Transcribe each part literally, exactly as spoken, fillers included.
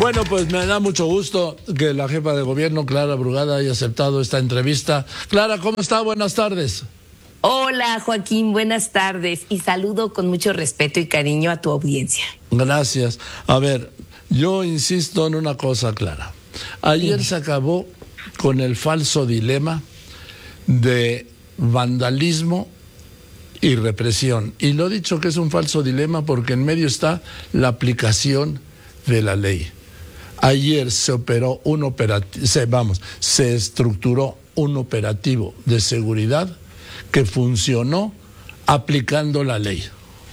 Bueno, pues me da mucho gusto que la jefa de gobierno, Clara Brugada, haya aceptado esta entrevista. Clara, ¿cómo está? Buenas tardes. Hola, Joaquín, buenas tardes y saludo con mucho respeto y cariño a tu audiencia. Gracias. A ver, yo insisto en una cosa, Clara. Ayer sí. se acabó con el falso dilema de vandalismo y represión. Y lo he dicho que es un falso dilema porque en medio está la aplicación de la ley. Ayer se operó un operativo, se, vamos, se estructuró un operativo de seguridad que funcionó aplicando la ley.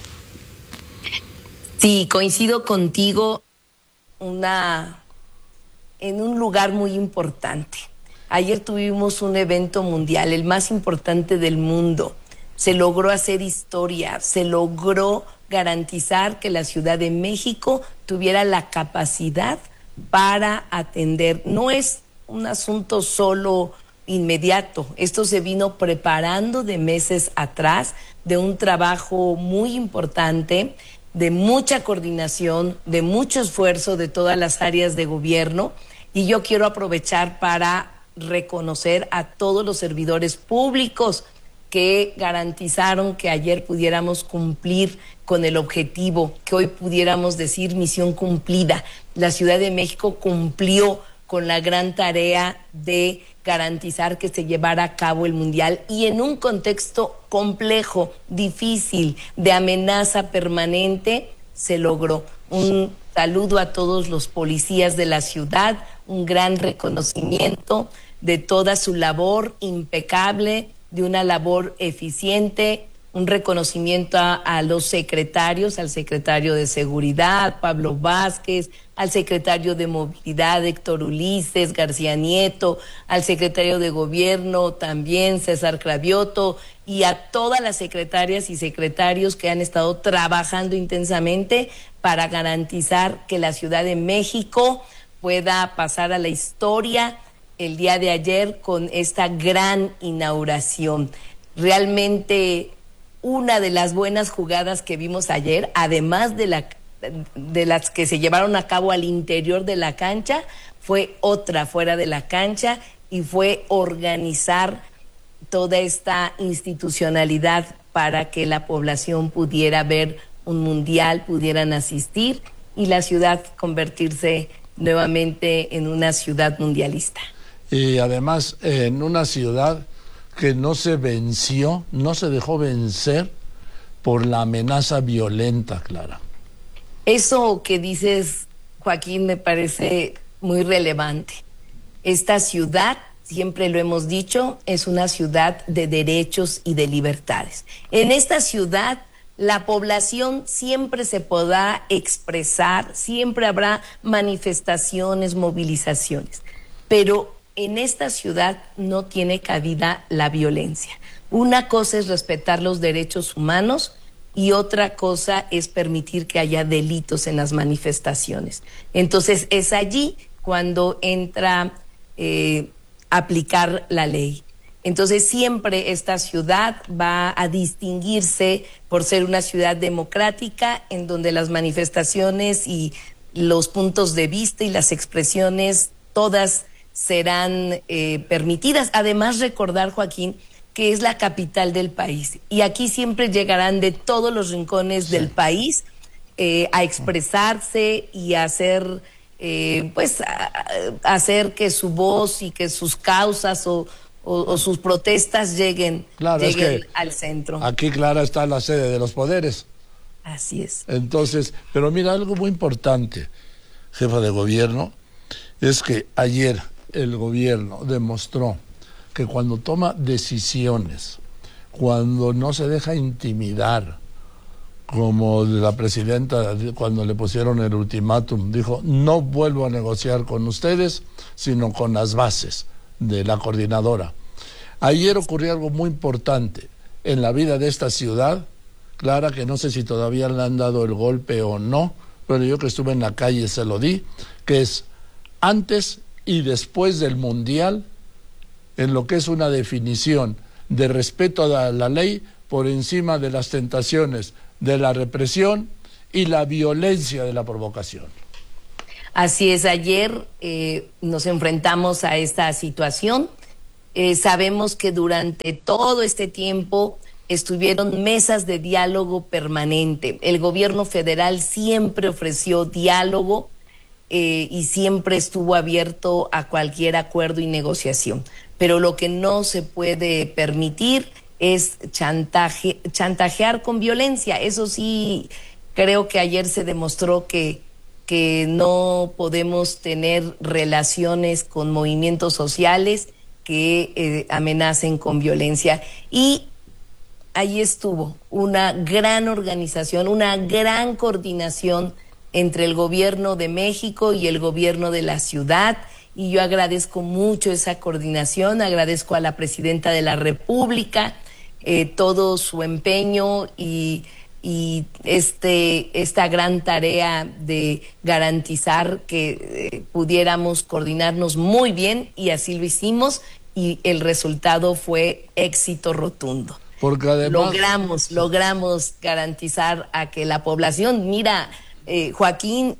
Sí, coincido contigo una, en un lugar muy importante. Ayer tuvimos un evento mundial, el más importante del mundo. Se logró hacer historia, se logró garantizar que la Ciudad de México tuviera la capacidad para atender. No es un asunto solo inmediato, esto se vino preparando de meses atrás, de un trabajo muy importante, de mucha coordinación, de mucho esfuerzo de todas las áreas de gobierno, y yo quiero aprovechar para reconocer a todos los servidores públicos que garantizaron que ayer pudiéramos cumplir con el objetivo, que hoy pudiéramos decir misión cumplida. La Ciudad de México cumplió con la gran tarea de garantizar que se llevara a cabo el Mundial y en un contexto complejo, difícil, de amenaza permanente, se logró. Un saludo a todos los policías de la ciudad, un gran reconocimiento de toda su labor impecable, de una labor eficiente, un reconocimiento a, a los secretarios, al secretario de Seguridad, Pablo Vázquez, al secretario de Movilidad, Héctor Ulises García Nieto, al secretario de Gobierno también, César Cravioto, y a todas las secretarias y secretarios que han estado trabajando intensamente para garantizar que la Ciudad de México pueda pasar a la historia el día de ayer con esta gran inauguración. Realmente una de las buenas jugadas que vimos ayer, además de, la, de las que se llevaron a cabo al interior de la cancha, fue otra fuera de la cancha y fue organizar toda esta institucionalidad para que la población pudiera ver un mundial, pudieran asistir y la ciudad convertirse nuevamente en una ciudad mundialista. Y además en una ciudad que no se venció, no se dejó vencer por la amenaza violenta, Clara. Eso que dices, Joaquín, me parece muy relevante. Esta ciudad, siempre lo hemos dicho, es una ciudad de derechos y de libertades. En esta ciudad la población siempre se podrá expresar, siempre habrá manifestaciones, movilizaciones, pero en esta ciudad no tiene cabida la violencia. Una cosa es respetar los derechos humanos y otra cosa es permitir que haya delitos en las manifestaciones. Entonces es allí cuando entra eh, aplicar la ley. Entonces siempre esta ciudad va a distinguirse por ser una ciudad democrática en donde las manifestaciones y los puntos de vista y las expresiones todas serán eh, permitidas. Además, recordar, Joaquín, que es la capital del país y aquí siempre llegarán de todos los rincones sí. del país eh, a expresarse y a hacer, eh, pues, a, a hacer que su voz y que sus causas o, o, o sus protestas lleguen, claro, lleguen es que al centro. Aquí, Clara, está la sede de los poderes. Así es. Entonces, pero mira, algo muy importante, jefa de gobierno, es que ayer el gobierno demostró que cuando toma decisiones, cuando no se deja intimidar, como la presidenta cuando le pusieron el ultimátum, dijo, no vuelvo a negociar con ustedes, sino con las bases de la coordinadora. Ayer ocurrió algo muy importante en la vida de esta ciudad, Clara, que no sé si todavía le han dado el golpe o no, pero yo que estuve en la calle se lo di, que es antes y después del Mundial, en lo que es una definición de respeto a la ley por encima de las tentaciones de la represión y la violencia de la provocación. Así es, ayer eh, nos enfrentamos a esta situación. Eh, sabemos que durante todo este tiempo estuvieron mesas de diálogo permanente. El gobierno federal siempre ofreció diálogo eh, y siempre estuvo abierto a cualquier acuerdo y negociación. Pero lo que no se puede permitir es chantaje, chantajear con violencia. Eso sí, creo que ayer se demostró que que no podemos tener relaciones con movimientos sociales que eh, amenacen con violencia. Y ahí estuvo una gran organización, una gran coordinación entre el gobierno de México y el gobierno de la ciudad, y yo agradezco mucho esa coordinación, agradezco a la presidenta de la República eh, todo su empeño y y este esta gran tarea de garantizar que eh, pudiéramos coordinarnos muy bien, y así lo hicimos, y el resultado fue éxito rotundo. Porque además logramos logramos garantizar a que la población, mira, eh, Joaquín,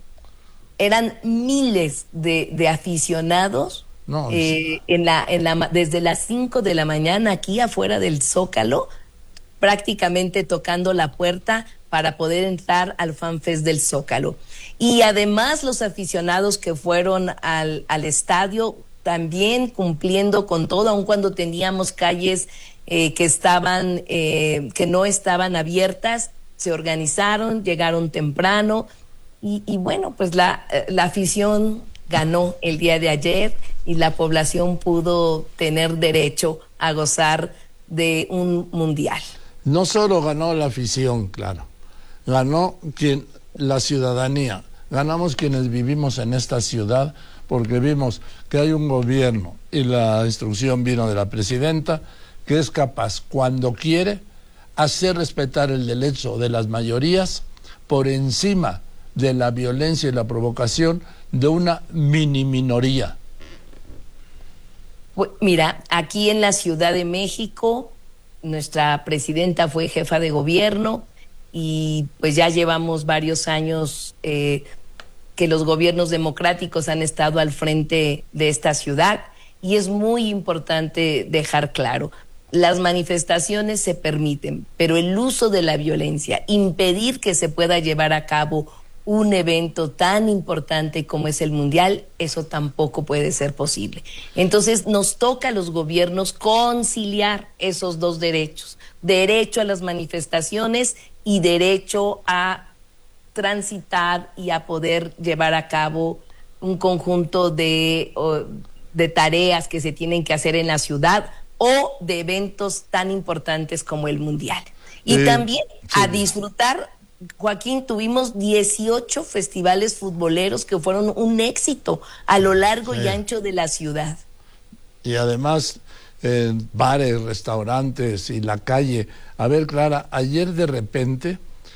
eran miles de, de aficionados no, eh, en la en la desde las cinco de la mañana aquí afuera del Zócalo, prácticamente tocando la puerta para poder entrar al FanFest del Zócalo. Y además los aficionados que fueron al, al estadio también cumpliendo con todo, aun cuando teníamos calles eh, que estaban, eh, que no estaban abiertas, se organizaron, llegaron temprano, y, y bueno, pues la, la afición ganó el día de ayer y la población pudo tener derecho a gozar de un mundial. No solo ganó la afición, claro, ganó quien, la ciudadanía, ganamos quienes vivimos en esta ciudad, porque vimos que hay un gobierno, y la instrucción vino de la presidenta, que es capaz, cuando quiere, hacer respetar el derecho de las mayorías por encima de la violencia y la provocación de una mini minoría. Mira, aquí en la Ciudad de México, nuestra presidenta fue jefa de gobierno, y pues ya llevamos varios años eh, que los gobiernos democráticos han estado al frente de esta ciudad, y es muy importante dejar claro, las manifestaciones se permiten, pero el uso de la violencia, impedir que se pueda llevar a cabo un evento tan importante como es el Mundial, eso tampoco puede ser posible. Entonces nos toca a los gobiernos conciliar esos dos derechos, derecho a las manifestaciones y derecho a transitar y a poder llevar a cabo un conjunto de, de tareas que se tienen que hacer en la ciudad, o de eventos tan importantes como el Mundial. Y eh, también sí. a disfrutar. Joaquín, tuvimos dieciocho festivales futboleros que fueron un éxito a lo largo sí. y ancho de la ciudad. Y además, eh, bares, restaurantes y la calle. A ver, Clara, ayer de repente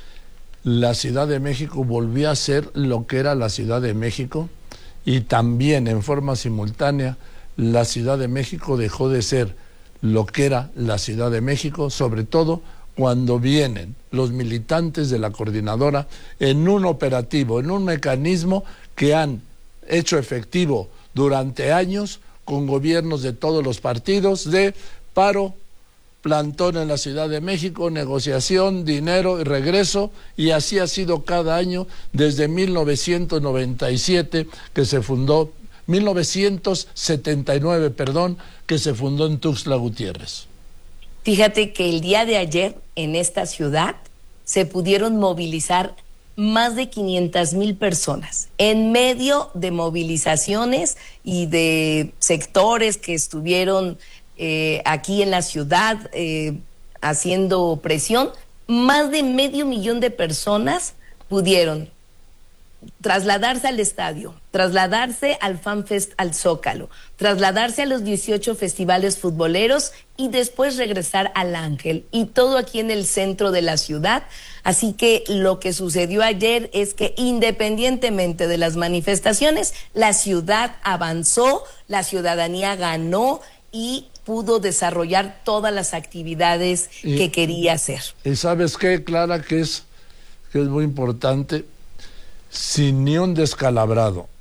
la Ciudad de México volvió a ser lo que era la Ciudad de México, y también en forma simultánea la Ciudad de México dejó de ser lo que era la Ciudad de México, sobre todo cuando vienen los militantes de la coordinadora en un operativo, en un mecanismo que han hecho efectivo durante años con gobiernos de todos los partidos, de paro, plantón en la Ciudad de México, negociación, dinero y regreso, y así ha sido cada año desde mil novecientos noventa y siete, que se fundó, mil novecientos setenta y nueve, perdón, que se fundó en Tuxtla Gutiérrez. Fíjate que el día de ayer en esta ciudad se pudieron movilizar más de quinientas mil personas en medio de movilizaciones y de sectores que estuvieron eh, aquí en la ciudad eh, haciendo presión. Más de medio millón de personas pudieron trasladarse al estadio, trasladarse al FanFest, al Zócalo, trasladarse a los dieciocho festivales futboleros y después regresar al Ángel, y todo aquí en el centro de la ciudad. Así que lo que sucedió ayer es que, independientemente de las manifestaciones, la ciudad avanzó, la ciudadanía ganó y pudo desarrollar todas las actividades y, que quería hacer. ¿Y sabes qué, Clara, que es, que es muy importante? Sin ni un descalabrado,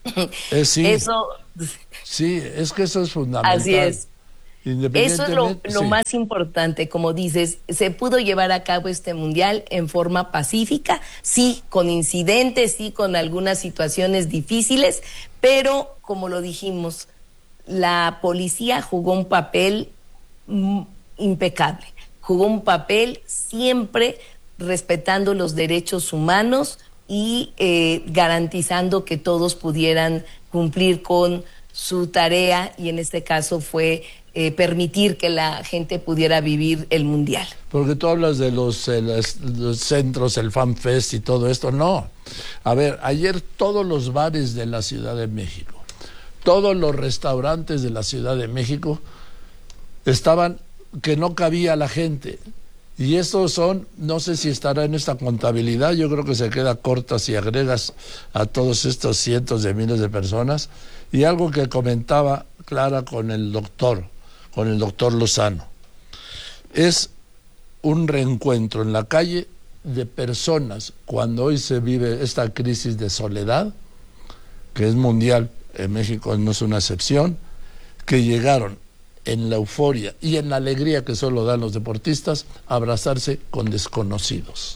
Eh, sí, Eso, sí, es que eso es fundamental. así es. Eso es lo, Independientemente, lo sí. más importante, como dices, se pudo llevar a cabo este mundial en forma pacífica, sí, con incidentes, sí, con algunas situaciones difíciles, pero como lo dijimos, la policía jugó un papel mm, impecable, jugó un papel siempre respetando los derechos humanos y eh, garantizando que todos pudieran cumplir con su tarea, y en este caso fue eh, permitir que la gente pudiera vivir el mundial. Porque tú hablas de los, eh, los, los centros, el Fan Fest y todo esto. No. A ver, ayer todos los bares de la Ciudad de México, todos los restaurantes de la Ciudad de México estaban que no cabía la gente. Y estos son, no sé si estará en esta contabilidad, yo creo que se queda corta si agregas a todos estos cientos de miles de personas. Y algo que comentaba Clara con el doctor, con el doctor Lozano, es un reencuentro en la calle de personas, cuando hoy se vive esta crisis de soledad, que es mundial, en México no es una excepción, que llegaron en la euforia y en la alegría que solo dan los deportistas a abrazarse con desconocidos.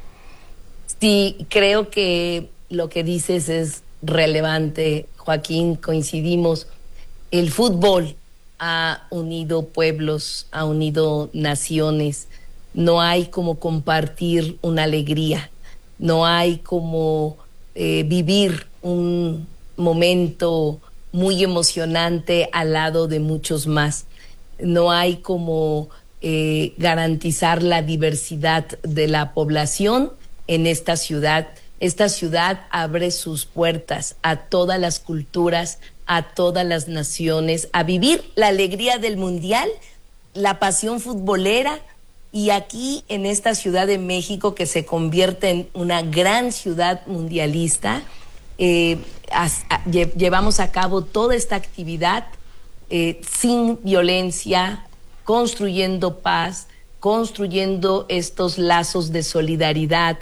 Sí, creo que lo que dices es relevante, Joaquín, coincidimos. El fútbol ha unido pueblos, ha unido naciones. No hay como compartir una alegría, no hay como eh, vivir un momento muy emocionante al lado de muchos más. No hay como eh, garantizar la diversidad de la población en esta ciudad. Esta ciudad abre sus puertas a todas las culturas, a todas las naciones, a vivir la alegría del mundial, la pasión futbolera. Y aquí en esta Ciudad de México, que se convierte en una gran ciudad mundialista, eh, as, a, lle, llevamos a cabo toda esta actividad eh, sin violencia, construyendo paz, construyendo estos lazos de solidaridad,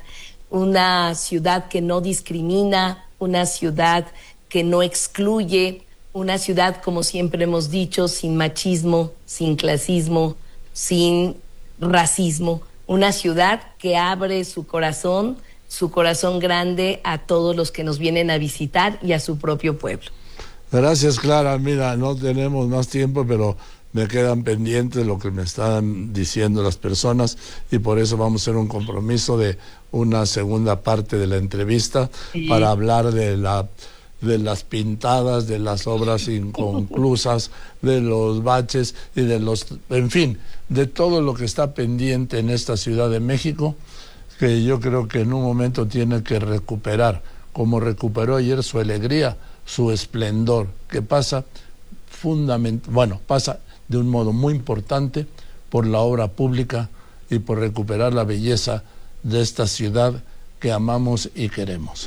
una ciudad que no discrimina, una ciudad que no excluye, una ciudad, como siempre hemos dicho, sin machismo, sin clasismo, sin racismo, una ciudad que abre su corazón, su corazón grande a todos los que nos vienen a visitar y a su propio pueblo. Gracias, Clara. Mira, no tenemos más tiempo, pero me quedan pendientes lo que me están diciendo las personas, y por eso vamos a hacer un compromiso de una segunda parte de la entrevista, sí, para hablar de la de las pintadas, de las obras inconclusas, de los baches y de los, en fin, de todo lo que está pendiente en esta Ciudad de México, que yo creo que en un momento tiene que recuperar, como recuperó ayer su alegría, su esplendor, que pasa fundament, bueno, pasa de un modo muy importante por la obra pública y por recuperar la belleza de esta ciudad que amamos y queremos.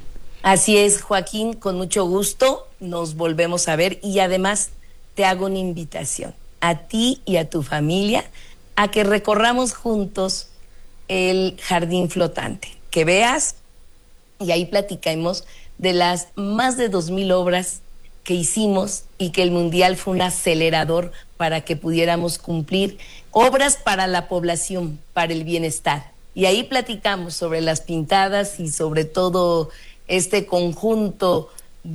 Así es, Joaquín, con mucho gusto nos volvemos a ver, y además te hago una invitación a ti y a tu familia a que recorramos juntos el jardín flotante, que veas y ahí platicamos de las más de dos mil obras que hicimos, y que el Mundial fue un acelerador para que pudiéramos cumplir obras para la población, para el bienestar. Y ahí platicamos sobre las pintadas y sobre todo este conjunto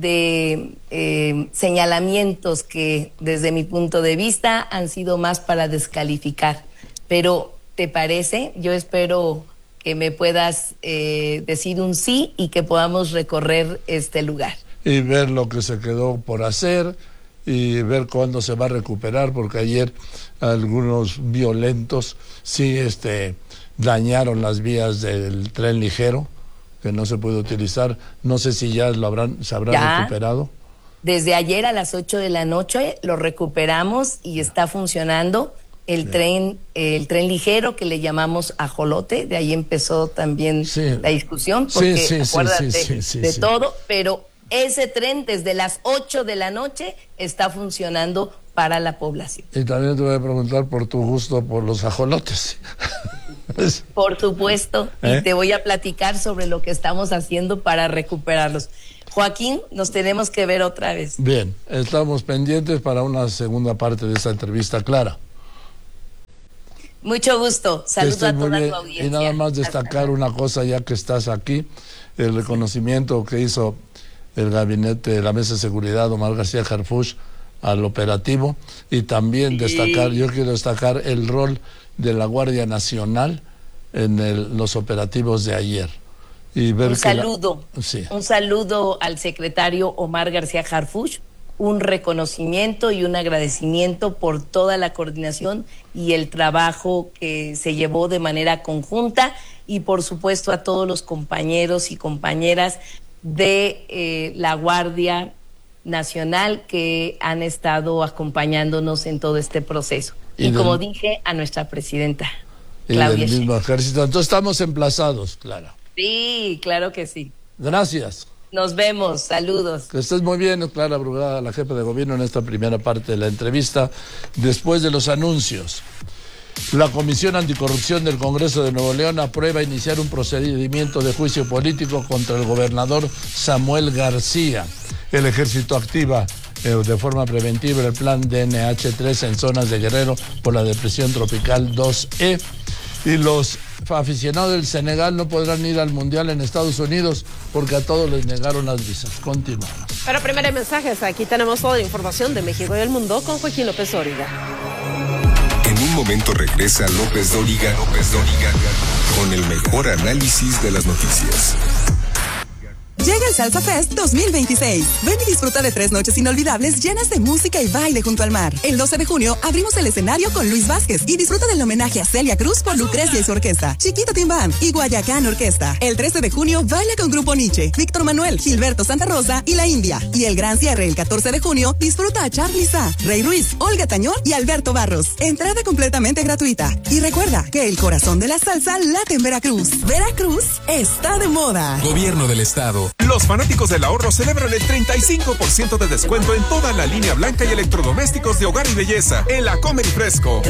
de eh, señalamientos que desde mi punto de vista han sido más para descalificar. Pero, ¿te parece? Yo espero que me puedas eh, decir un sí y que podamos recorrer este lugar. Y ver lo que se quedó por hacer y ver cuándo se va a recuperar, porque ayer algunos violentos sí este, dañaron las vías del tren ligero, que no se puede utilizar. No sé si ya lo habrán, se habrá ya recuperado. Desde ayer a las ocho de la noche lo recuperamos y está funcionando el sí. tren el tren ligero, que le llamamos ajolote. De ahí empezó también sí. la discusión, porque sí, sí, acuérdate sí, sí, sí, de sí. todo, pero ese tren desde las ocho de la noche está funcionando para la población. Y también te voy a preguntar por tu gusto por los ajolotes. Por supuesto, ¿Eh? y te voy a platicar sobre lo que estamos haciendo para recuperarlos. Joaquín, nos tenemos que ver otra vez. Bien, estamos pendientes para una segunda parte de esta entrevista, Clara. Mucho gusto. Saludos a toda tu audiencia. Y nada más destacar una cosa, ya que estás aquí, el reconocimiento que hizo el gabinete de la Mesa de Seguridad, Omar García Harfuch, al operativo, y también destacar, yo quiero destacar el rol de la Guardia Nacional en el, los operativos de ayer. Y ver un que saludo, la, sí. un saludo al secretario Omar García Harfuch, un reconocimiento y un agradecimiento por toda la coordinación y el trabajo que se llevó de manera conjunta, y por supuesto a todos los compañeros y compañeras de eh, la Guardia Nacional que han estado acompañándonos en todo este proceso. Y, y como del, dije, a nuestra presidenta, Claudia. Y del mismo ejército. Entonces estamos emplazados, Clara. Sí, claro que sí. Gracias. Nos vemos, saludos. Que estés muy bien, Clara Brugada, la jefa de gobierno, en esta primera parte de la entrevista. Después de los anuncios, la Comisión Anticorrupción del Congreso de Nuevo León aprueba iniciar un procedimiento de juicio político contra el gobernador Samuel García. El ejército activa eh, de forma preventiva el plan D N H tres en zonas de Guerrero por la depresión tropical dos E. Y los aficionados del Senegal no podrán ir al Mundial en Estados Unidos porque a todos les negaron las visas. Continuamos. Pero primero hay mensajes. Aquí tenemos toda la información de México y el mundo con Joaquín López Dóriga. En un momento regresa López Dóriga, López Dóriga con el mejor análisis de las noticias. Llega el Salsa Fest dos mil veintiséis. Ven y disfruta de tres noches inolvidables llenas de música y baile junto al mar. El doce de junio abrimos el escenario con Luis Vázquez y disfruta del homenaje a Celia Cruz por Lucrecia y su orquesta, Chiquito Team Band y Guayacán Orquesta. El trece de junio baila con Grupo Nietzsche, Víctor Manuel, Gilberto Santa Rosa y La India. Y el gran cierre el catorce de junio disfruta a Charly Sa, Rey Ruiz, Olga Tañón y Alberto Barros. Entrada completamente gratuita. Y recuerda que el corazón de la salsa late en Veracruz. Veracruz está de moda. Gobierno del Estado. Los fanáticos del ahorro celebran el treinta y cinco por ciento de descuento en toda la línea blanca y electrodomésticos de hogar y belleza en la Comer y Fresco.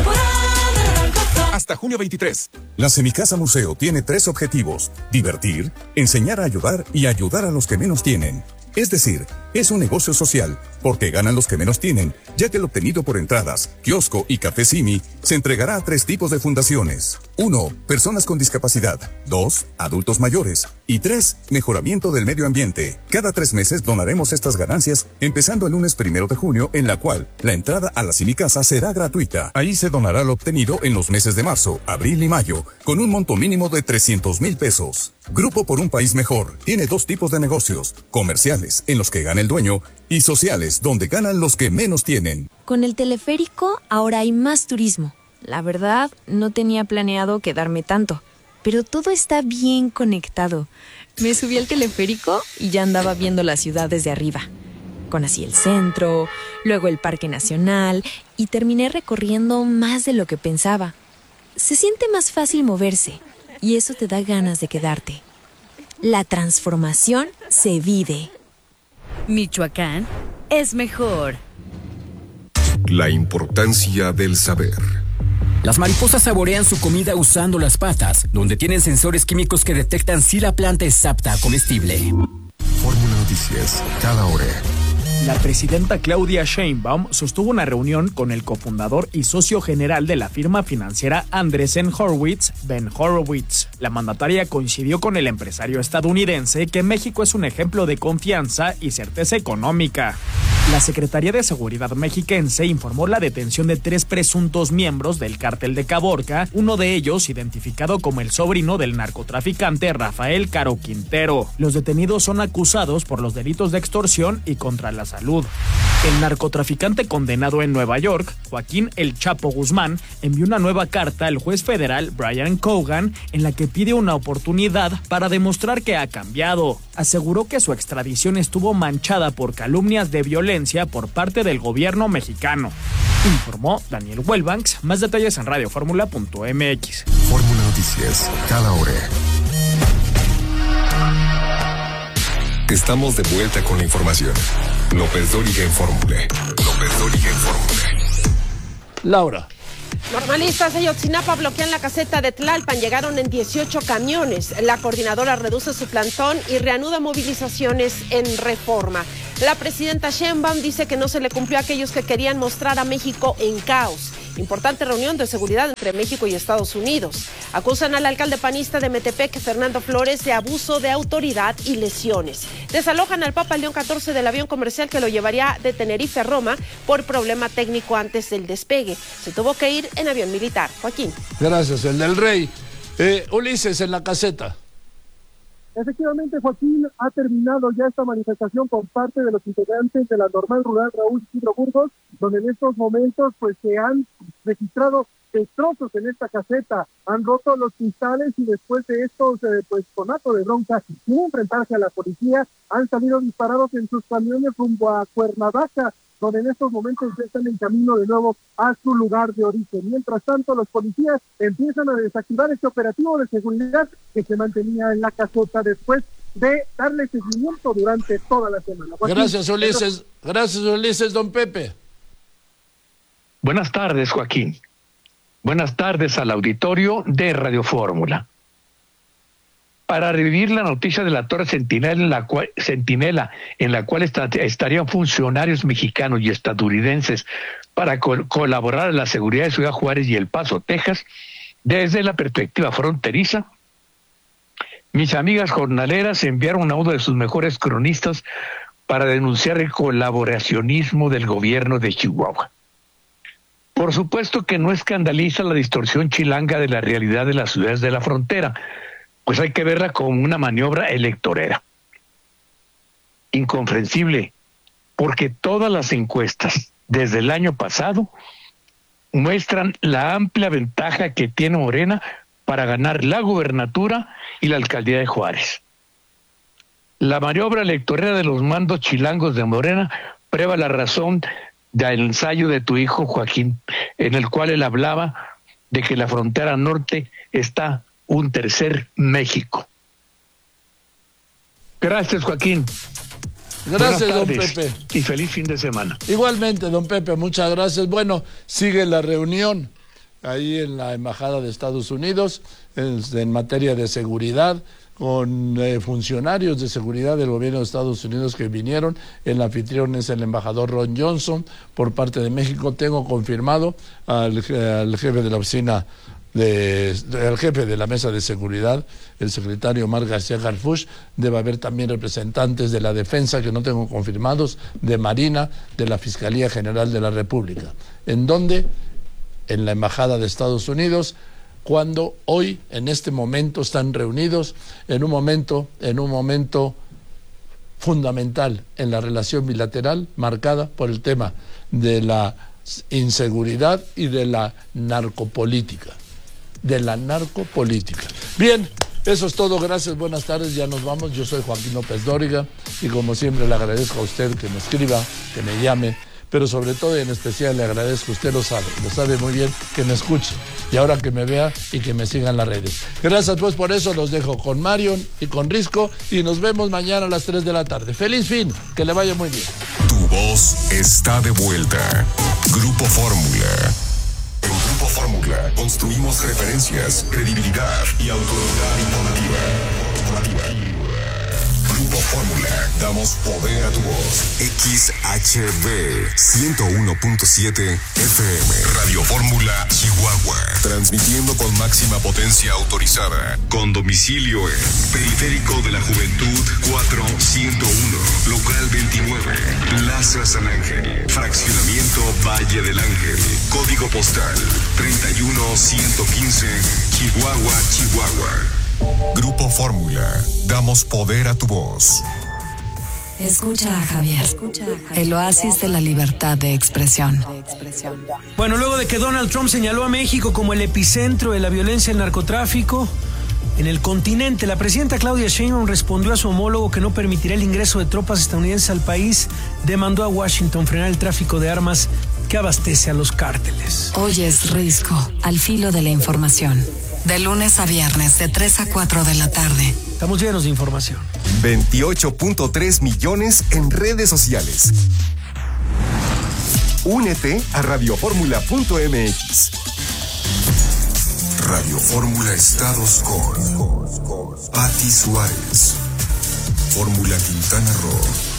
Hasta junio veintitrés. La Semicasa Museo tiene tres objetivos: divertir, enseñar a ayudar y ayudar a los que menos tienen. Es decir, es un negocio social, porque ganan los que menos tienen, ya que el obtenido por entradas, kiosco y café Simi se entregará a tres tipos de fundaciones. Uno, personas con discapacidad. Dos, adultos mayores. Y tres, mejoramiento del medio ambiente. Cada tres meses donaremos estas ganancias, empezando el lunes primero de junio, en la cual la entrada a la Semicasa será gratuita. Ahí se donará lo obtenido en los meses de marzo, abril y mayo, con un monto mínimo de trescientos mil pesos. Grupo por un País Mejor tiene dos tipos de negocios: comerciales, en los que gana el dueño, y sociales, donde ganan los que menos tienen. Con el teleférico ahora hay más turismo. La verdad, no tenía planeado quedarme tanto, pero todo está bien conectado. Me subí al teleférico y ya andaba viendo la ciudad desde arriba. Conocí el centro, luego el Parque Nacional y terminé recorriendo más de lo que pensaba. Se siente más fácil moverse y eso te da ganas de quedarte. La transformación se vive. Michoacán es mejor. La importancia del saber. Las mariposas saborean su comida usando las patas, donde tienen sensores químicos que detectan si la planta es apta a comestible. Fórmula Noticias, cada hora. La presidenta Claudia Sheinbaum sostuvo una reunión con el cofundador y socio general de la firma financiera Andreessen Horowitz, Ben Horowitz. La mandataria coincidió con el empresario estadounidense que México es un ejemplo de confianza y certeza económica. La Secretaría de Seguridad mexiquense informó la detención de tres presuntos miembros del cártel de Caborca, uno de ellos identificado como el sobrino del narcotraficante Rafael Caro Quintero. Los detenidos son acusados por los delitos de extorsión y contra la salud. El narcotraficante condenado en Nueva York, Joaquín El Chapo Guzmán, envió una nueva carta al juez federal Brian Cogan en la que pide una oportunidad para demostrar que ha cambiado. Aseguró que su extradición estuvo manchada por calumnias de violencia por parte del gobierno mexicano. Informó Daniel Wellbanks. Más detalles en radio fórmula punto m x. Fórmula Noticias, cada hora. Estamos de vuelta con la información. López Dóriga en Fórmula. López Dóriga en Fórmula. Laura. Normalistas de Ayotzinapa bloquean la caseta de Tlalpan, llegaron en dieciocho camiones. La coordinadora reduce su plantón y reanuda movilizaciones en Reforma. La presidenta Sheinbaum dice que no se le cumplió a aquellos que querían mostrar a México en caos. Importante reunión de seguridad entre México y Estados Unidos. Acusan al alcalde panista de Metepec, Fernando Flores, de abuso de autoridad y lesiones. Desalojan al Papa León catorce del avión comercial que lo llevaría de Tenerife a Roma por problema técnico antes del despegue. Se tuvo que ir en avión militar. Joaquín. Gracias, el del Rey. Eh, Ulises, en la caseta. Efectivamente, Joaquín, ha terminado ya esta manifestación por parte de los integrantes de la Normal Rural Raúl Isidro Burgos, donde en estos momentos pues se han registrado destrozos en esta caseta, han roto los cristales y después de estos eh, pues conato de bronca, sin enfrentarse a la policía, han salido disparados en sus camiones rumbo a Cuernavaca, donde en estos momentos ya están en camino de nuevo a su lugar de origen. Mientras tanto, los policías empiezan a desactivar este operativo de seguridad que se mantenía en la caseta después de darle seguimiento durante toda la semana. Joaquín, gracias, Ulises. Gracias, Ulises. Don Pepe. Buenas tardes, Joaquín. Buenas tardes al auditorio de Radio Fórmula. Para revivir la noticia de la Torre Centinela, en la cual, Centinela, en la cual está, estarían funcionarios mexicanos y estadounidenses para col- colaborar en la seguridad de Ciudad Juárez y El Paso, Texas, desde la perspectiva fronteriza, mis amigas jornaleras enviaron a uno de sus mejores cronistas para denunciar el colaboracionismo del gobierno de Chihuahua. Por supuesto que no escandaliza la distorsión chilanga de la realidad de las ciudades de la frontera, pues hay que verla como una maniobra electorera. Incomprensible, porque todas las encuestas desde el año pasado muestran la amplia ventaja que tiene Morena para ganar la gubernatura y la alcaldía de Juárez. La maniobra electorera de los mandos chilangos de Morena prueba la razón del ensayo de tu hijo Joaquín, en el cual él hablaba de que la frontera norte está un tercer México. Gracias, Joaquín. Gracias, don Pepe. Y feliz fin de semana. Igualmente, don Pepe, muchas gracias. Bueno, sigue la reunión ahí en la Embajada de Estados Unidos en, en materia de seguridad, con eh, funcionarios de seguridad del gobierno de Estados Unidos que vinieron. El anfitrión es el embajador Ron Johnson por parte de México. Tengo confirmado al, al jefe de la oficina De, de, el jefe de la mesa de seguridad, el secretario Omar García Harfuch. Debe haber también representantes de la defensa que no tengo confirmados, de Marina, de la Fiscalía General de la República. ¿En dónde? En la Embajada de Estados Unidos, cuando hoy, en este momento, están reunidos en un momento, en un momento fundamental en la relación bilateral, marcada por el tema de la inseguridad y de la narcopolítica. de la narcopolítica. Bien, eso es todo, gracias, buenas tardes, ya nos vamos. Yo soy Joaquín López Dóriga y como siempre le agradezco a usted que me escriba, que me llame, pero sobre todo y en especial le agradezco, usted lo sabe, lo sabe muy bien, que me escuche y ahora que me vea y que me siga en las redes. Gracias, pues por eso los dejo con Marion y con Risco y nos vemos mañana a las tres de la tarde. Feliz fin, que le vaya muy bien. Tu voz está de vuelta. Grupo Fórmula. En Grupo Fórmula construimos referencias, credibilidad y autoridad informativa. informativa. Grupo Fórmula, damos poder a tu voz. X H B ciento uno punto siete F M. Radio Fórmula Chihuahua. Transmitiendo con máxima potencia autorizada. Con domicilio en Periférico de la Juventud cuatro ciento uno. Local veintinueve. Plaza San Ángel. Fraccionamiento Valle del Ángel. Código postal treinta y uno ciento quince. Chihuahua, Chihuahua. Grupo Fórmula, damos poder a tu voz. Escucha a Javier, el oasis de la libertad de expresión. Bueno, luego de que Donald Trump señaló a México como el epicentro de la violencia y el narcotráfico en el continente, la presidenta Claudia Sheinbaum respondió a su homólogo que no permitirá el ingreso de tropas estadounidenses al país, demandó a Washington frenar el tráfico de armas que abastece a los cárteles. Hoy es Risco, al filo de la información. De lunes a viernes, de tres a cuatro de la tarde. Estamos llenos de información. veintiocho punto tres millones en redes sociales. Únete a radioformula punto m x. Radio Fórmula Estados con Patti Suárez. Fórmula Quintana Roo.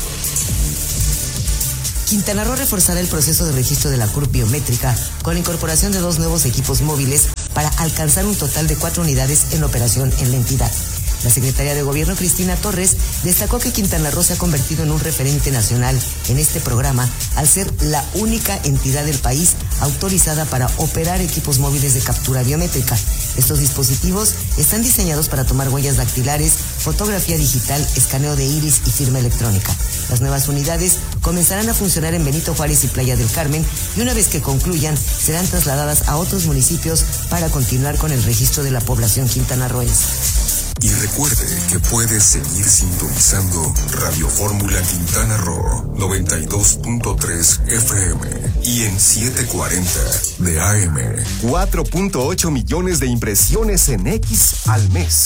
Quintana Roo reforzará el proceso de registro de la C U R P biométrica con la incorporación de dos nuevos equipos móviles para alcanzar un total de cuatro unidades en operación en la entidad. La secretaria de Gobierno, Cristina Torres, destacó que Quintana Roo se ha convertido en un referente nacional en este programa al ser la única entidad del país autorizada para operar equipos móviles de captura biométrica. Estos dispositivos están diseñados para tomar huellas dactilares, fotografía digital, escaneo de iris y firma electrónica. Las nuevas unidades comenzarán a funcionar en Benito Juárez y Playa del Carmen y una vez que concluyan serán trasladadas a otros municipios para continuar con el registro de la población quintanarroense. Y recuerde que puede seguir sintonizando Radio Fórmula Quintana Roo noventa y dos punto tres F M y en setecientos cuarenta de A M. cuatro punto ocho millones de impresiones en X al mes.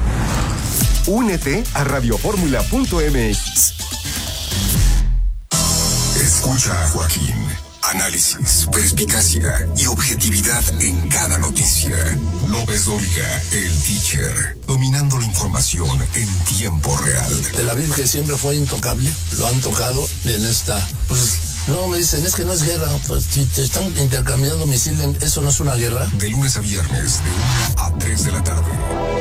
Únete a radioformula punto m x. Escucha a Joaquín. Análisis, perspicacia y objetividad en cada noticia. López Dóriga, el teacher, dominando la información en tiempo real. Tel Aviv, que siempre fue intocable, lo han tocado en esta. Pues no, me dicen, es que no es guerra. Pues si te están intercambiando misiles, ¿eso no es una guerra? De lunes a viernes, de una a tres de la tarde.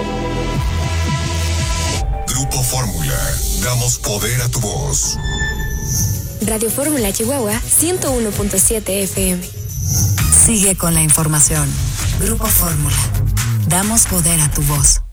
Grupo Fórmula, damos poder a tu voz. Radio Fórmula Chihuahua ciento uno punto siete F M. Sigue con la información. Grupo Fórmula. Damos poder a tu voz.